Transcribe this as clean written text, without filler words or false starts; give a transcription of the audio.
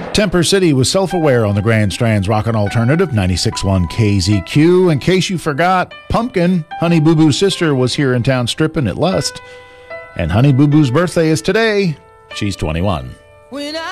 Temper City was self-aware on the Grand Strand's Rockin' Alternative 96.1 KZQ. In case you forgot, Pumpkin, Honey Boo Boo's sister, was here in town stripping at Lust. And Honey Boo Boo's birthday is today. She's 21.